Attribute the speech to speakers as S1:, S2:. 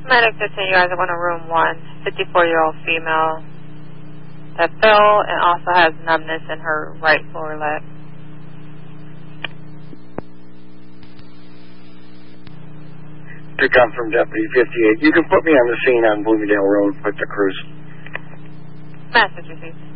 S1: Medic 15, you guys are going to room 1, 54-year-old female that fell and also has numbness in her right lower leg.
S2: To come from Deputy 58. You can put me on the scene on Bloomingdale Road with the cruise.
S1: Message received.